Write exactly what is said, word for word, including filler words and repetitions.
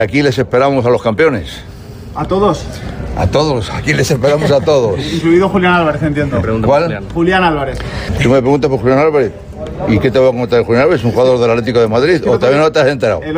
Aquí les esperamos a los campeones. ¿A todos? A todos, aquí les esperamos a todos. Incluido Julián Álvarez, entiendo. ¿Cuál? Julián. Julián Álvarez. Tú me preguntas por Julián Álvarez. ¿Y qué te voy a contar de Julián Álvarez? ¿Un jugador del Atlético de Madrid? ¿O todavía no te has enterado?